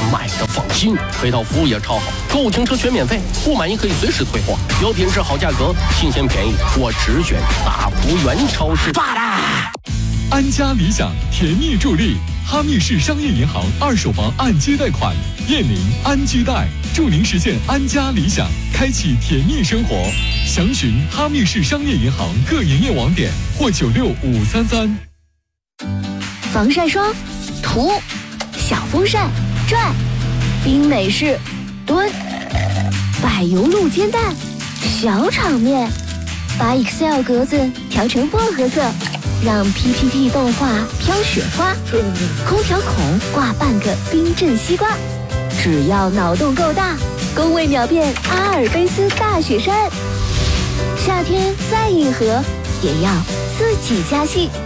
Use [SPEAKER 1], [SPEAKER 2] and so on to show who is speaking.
[SPEAKER 1] 买的放心，配套服务也超好，购物停车全免费，不满意可以随时退货，有品质好价格，新鲜便宜，我只选大福源超市。
[SPEAKER 2] 爸啦！
[SPEAKER 3] 安家理想甜蜜助力，哈密市商业银行二手房按揭贷款，燕邻安居贷，助您实现安家理想，开启甜蜜生活。详询哈密市商业银行各营业网点或96533。
[SPEAKER 4] 防晒霜，涂；小风扇，转；冰美式，蹲；柏油路煎蛋，小场面。把 Excel 格子调成薄荷色，让 PPT 动画飘雪花，空调孔挂半个冰镇西瓜。只要脑洞够大，工位秒变阿尔卑斯大雪山。夏天再硬核，也要自己加戏。